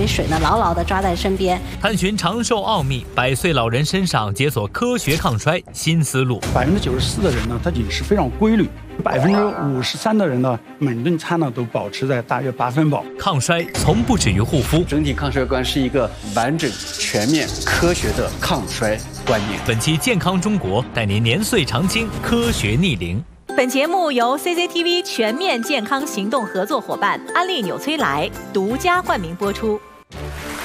杯水呢牢牢地抓在身边。 探寻长寿奥秘，100岁老人身上解锁科学抗衰新思路。 94%的人呢，他饮食非常规律；53%的人呢，每顿餐呢都保持在大约8分饱。 抗衰从不止于护肤， 整体抗衰观是一个完整、全面、科学的抗衰观念。 本期健康中国带您年岁常青，科学逆龄。 本节目由 CCTV 全面健康行动合作伙伴安利纽崔莱独家冠名播出。